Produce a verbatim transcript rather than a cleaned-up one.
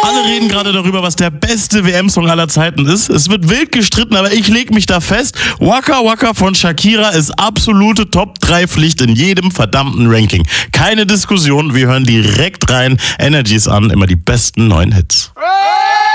Alle reden gerade darüber, was der beste W M-Song aller Zeiten ist. Es wird wild gestritten, aber ich leg mich da fest. Waka Waka von Shakira ist absolute Top drei Pflicht in jedem verdammten Ranking. Keine Diskussion, wir hören direkt rein. Energies an, immer die besten neuen Hits.